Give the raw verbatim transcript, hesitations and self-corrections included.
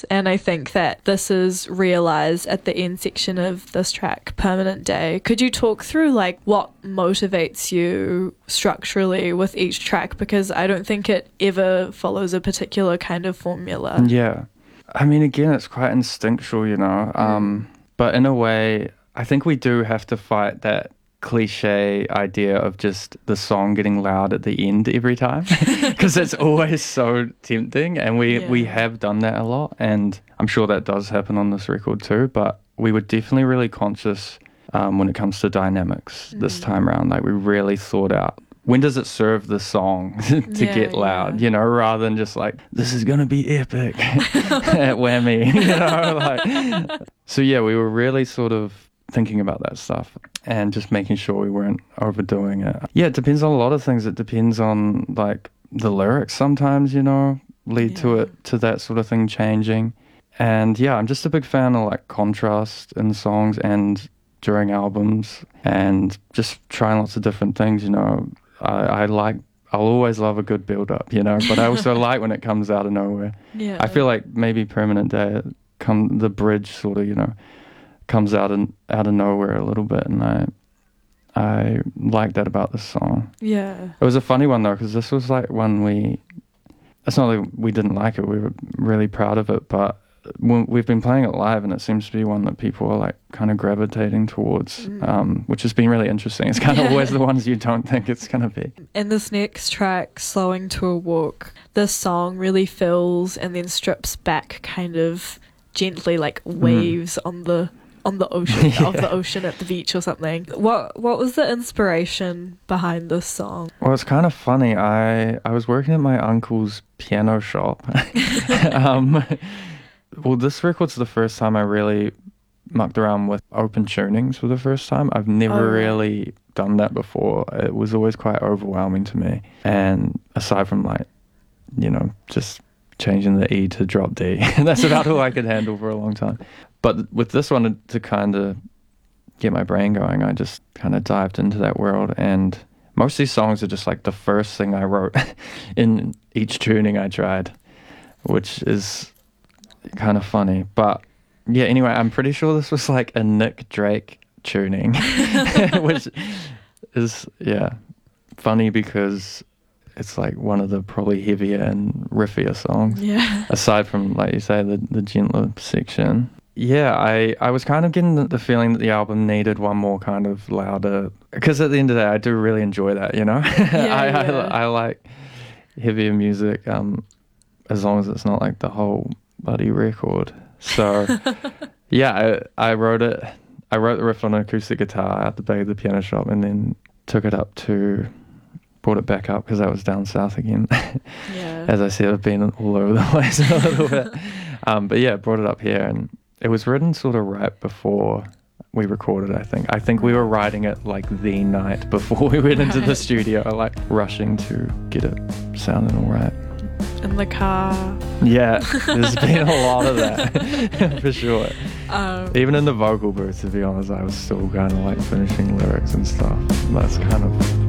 and I think that this is realised at the end section of this track, Permanent Day. Could you talk through like what motivates you structurally with each track? Because I don't think it ever follows a particular kind of formula. Yeah. I mean, again, it's quite instinctual, you know, um, but in a way, I think we do have to fight that cliche idea of just the song getting loud at the end every time, because it's always so tempting, and we yeah. we have done that a lot, and I'm sure that does happen on this record too, but we were definitely really conscious um, when it comes to dynamics mm. this time around. Like, we really thought out, when does it serve the song to yeah, get loud, yeah. you know, rather than just like, this is going to be epic at Whammy, you know, like. So yeah, we were really sort of thinking about that stuff and just making sure we weren't overdoing it. Yeah, it depends on a lot of things. It depends on like the lyrics sometimes, you know, lead yeah. to it, to that sort of thing changing. And yeah, I'm just a big fan of like contrast in songs and during albums, and just trying lots of different things, you know. I, I like, I'll always love a good build up, you know, but I also like when it comes out of nowhere. Yeah. I feel like maybe Permanent Day, come the bridge sort of, you know, comes out and out of nowhere a little bit, and I I like that about this song. Yeah. It was a funny one though, because this was like one we, it's not like we didn't like it, we were really proud of it, but when we've been playing it live, and it seems to be one that people are like kind of gravitating towards, mm. um, which has been really interesting. It's kind of always the ones you don't think it's going to be. In this next track, Slowing to a Walk, this song really fills and then strips back kind of gently, like waves mm. on the on the ocean yeah. of the ocean at the beach or something. What what was the inspiration behind this song? Well, it's kind of funny. I I was working at my uncle's piano shop. um, well, this record's the first time I really mucked around with open tunings for the first time. I've never oh, really done that before. It was always quite overwhelming to me. And aside from like, you know, just changing the E to drop D, that's about all I could handle for a long time. But with this one, to kind of get my brain going, I just kind of dived into that world. And most of these songs are just like the first thing I wrote in each tuning I tried, which is kind of funny. But yeah, anyway, I'm pretty sure this was like a Nick Drake tuning, which is, yeah, funny because it's like one of the probably heavier and riffier songs. Yeah. Aside from, like you say, the, the gentler section. Yeah, I, I was kind of getting the, the feeling that the album needed one more kind of louder, because at the end of the day, I do really enjoy that, you know? Yeah, I, yeah. I, I like heavier music, um, as long as it's not like the whole bloody record. So, yeah, I, I wrote it, I wrote the riff on an acoustic guitar at the back of the piano shop, and then took it up to, brought it back up because I was down south again. Yeah. As I said, I've been all over the place a little bit. Um, but yeah, brought it up here, and it was written sort of right before we recorded, I think. I think we were writing it like the night before we went into right. the studio, like rushing to get it sounding all right. In the car. Yeah, there's been a lot of that, for sure. Um, Even in the vocal booth, to be honest, I was still kind of like finishing lyrics and stuff. That's kind of